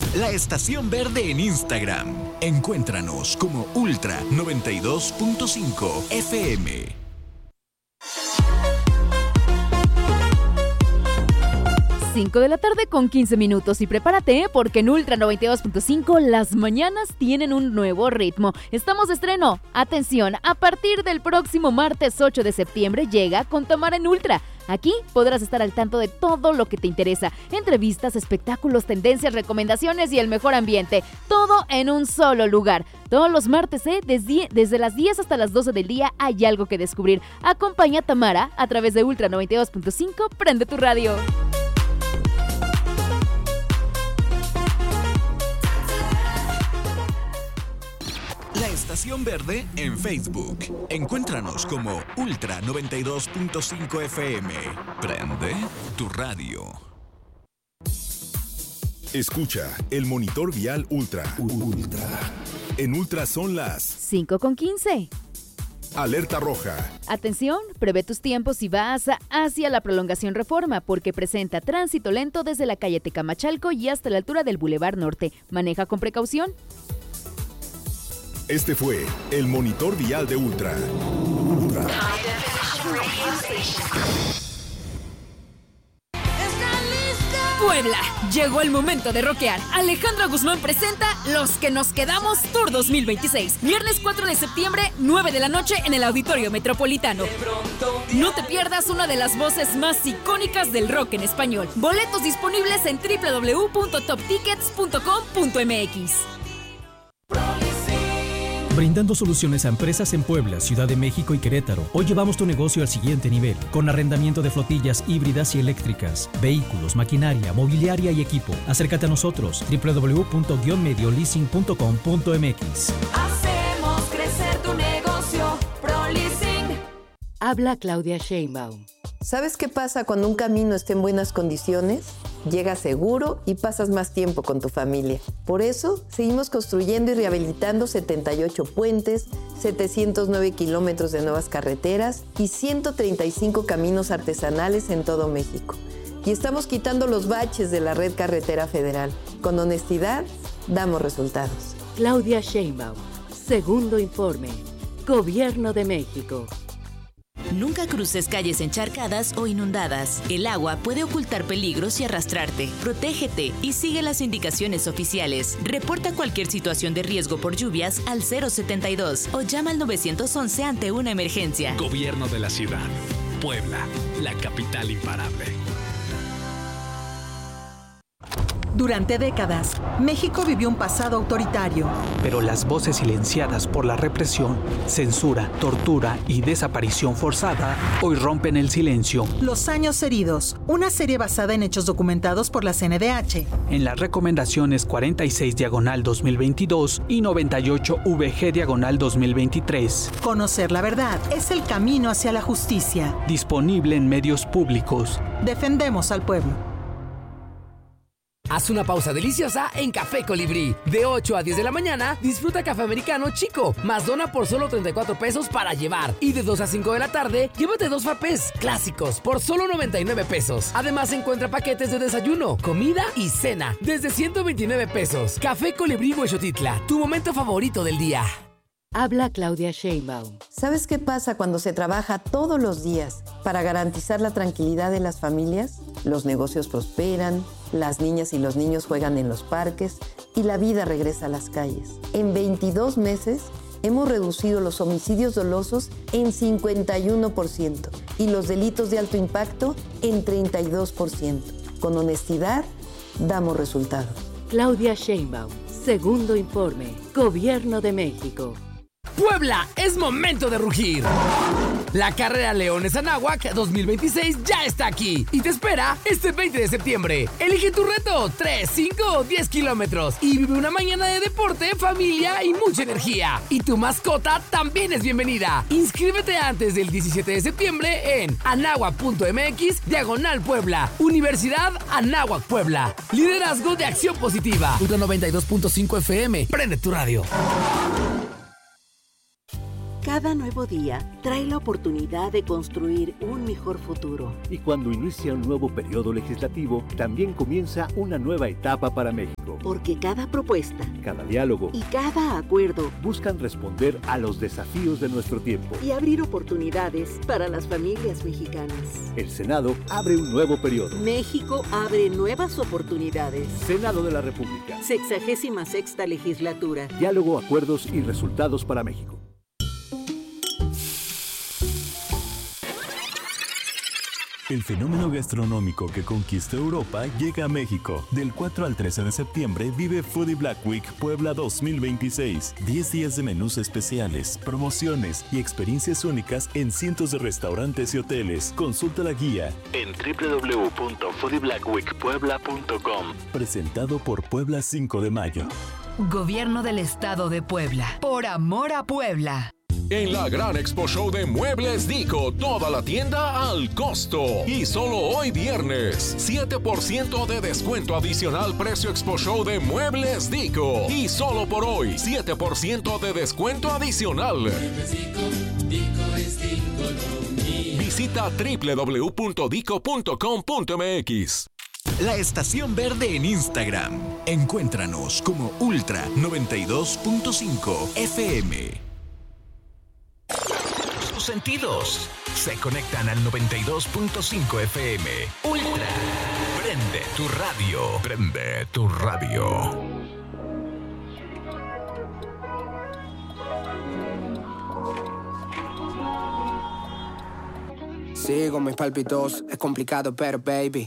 La Estación Verde en Instagram. Encuéntranos como Ultra 92.5 FM. 5 de la tarde con 15 minutos y prepárate porque en Ultra 92.5 las mañanas tienen un nuevo ritmo. Estamos de estreno. Atención, a partir del próximo martes 8 de septiembre llega Con Tamara en Ultra. Aquí podrás estar al tanto de todo lo que te interesa. Entrevistas, espectáculos, tendencias, recomendaciones y el mejor ambiente. Todo en un solo lugar. Todos los martes, desde las 10 hasta las 12 del día hay algo que descubrir. Acompaña a Tamara a través de Ultra 92.5. Prende tu radio. La Estación Verde en Facebook. Encuéntranos como Ultra 92.5 FM. Prende tu radio. Escucha el monitor vial Ultra. En Ultra son las 5:15. Alerta roja. Atención, prevé tus tiempos y vas hacia la prolongación Reforma porque presenta tránsito lento desde la calle Tecamachalco y hasta la altura del Boulevard Norte. Maneja con precaución. Este fue el monitor vial de Ultra. Puebla, llegó el momento de rockear. Alejandra Guzmán presenta Los que nos quedamos Tour 2026. Viernes 4 de septiembre, 9 de la noche en el Auditorio Metropolitano. No te pierdas una de las voces más icónicas del rock en español. Boletos disponibles en www.toptickets.com.mx. Brindando soluciones a empresas en Puebla, Ciudad de México y Querétaro. Hoy llevamos tu negocio al siguiente nivel, con arrendamiento de flotillas híbridas y eléctricas, vehículos, maquinaria, mobiliaria y equipo. Acércate a nosotros, www.mediolizzing.com.mx. Hacemos crecer tu negocio, ProLeasing. Habla Claudia Sheinbaum. ¿Sabes qué pasa cuando un camino está en buenas condiciones? Llegas seguro y pasas más tiempo con tu familia. Por eso, seguimos construyendo y rehabilitando 78 puentes, 709 kilómetros de nuevas carreteras y 135 caminos artesanales en todo México. Y estamos quitando los baches de la red carretera federal. Con honestidad, damos resultados. Claudia Sheinbaum. Segundo informe. Gobierno de México. Nunca cruces calles encharcadas o inundadas. El agua puede ocultar peligros y arrastrarte. Protégete y sigue las indicaciones oficiales. Reporta cualquier situación de riesgo por lluvias al 072 o llama al 911 ante una emergencia. Gobierno de la ciudad. Puebla, la capital imparable. Durante décadas, México vivió un pasado autoritario. Pero las voces silenciadas por la represión, censura, tortura y desaparición forzada hoy rompen el silencio. Los años heridos, una serie basada en hechos documentados por la CNDH. En las recomendaciones 46/2022 y 98/VG/2023. Conocer la verdad es el camino hacia la justicia. Disponible en medios públicos. Defendemos al pueblo. Haz una pausa deliciosa en Café Colibrí. De 8 a 10 de la mañana, disfruta café americano chico, más dona por solo 34 pesos para llevar. Y de 2 a 5 de la tarde, llévate 2 frappés clásicos por solo 99 pesos. Además, encuentra paquetes de desayuno, comida y cena desde 129 pesos. Café Colibrí Huexotitla, tu momento favorito del día. Habla Claudia Sheinbaum. ¿Sabes qué pasa cuando se trabaja todos los días para garantizar la tranquilidad de las familias? Los negocios prosperan, las niñas y los niños juegan en los parques y la vida regresa a las calles. En 22 meses hemos reducido los homicidios dolosos en 51% y los delitos de alto impacto en 32%. Con honestidad, damos resultados. Claudia Sheinbaum. Segundo informe. Gobierno de México. Puebla, es momento de rugir. La carrera Leones Anáhuac 2026 ya está aquí y te espera este 20 de septiembre. Elige tu reto, 3, 5 o 10 kilómetros y vive una mañana de deporte, familia y mucha energía. Y tu mascota también es bienvenida. Inscríbete antes del 17 de septiembre en anáhuac.mx/Puebla. Universidad Anáhuac Puebla. Liderazgo de Acción Positiva. Ultra 92.5 FM. Prende tu radio. Cada nuevo día trae la oportunidad de construir un mejor futuro. Y cuando inicia un nuevo periodo legislativo, también comienza una nueva etapa para México. Porque cada propuesta, cada diálogo y cada acuerdo buscan responder a los desafíos de nuestro tiempo y abrir oportunidades para las familias mexicanas. El Senado abre un nuevo periodo. México abre nuevas oportunidades. Senado de la República. 66ª legislatura. Diálogo, acuerdos y resultados para México. El fenómeno gastronómico que conquistó Europa llega a México. Del 4 al 13 de septiembre vive Foodie Black Week Puebla 2026. 10 días de menús especiales, promociones y experiencias únicas en cientos de restaurantes y hoteles. Consulta la guía en www.foodieblackweekpuebla.com. Presentado por Puebla 5 de Mayo. Gobierno del Estado de Puebla. Por amor a Puebla. En la Gran Expo Show de Muebles Dico, toda la tienda al costo. Y solo hoy viernes, 7% de descuento adicional precio Expo Show de Muebles Dico. Y solo por hoy, 7% de descuento adicional. Muebles Dico, Dico es Diconomía. Visita www.dico.com.mx. La Estación Verde en Instagram. Encuéntranos como Ultra 92.5 FM. Sus sentidos se conectan al 92.5 FM. Ultra. Prende tu radio. Prende tu radio. Sigo mis palpitos, es complicado pero baby,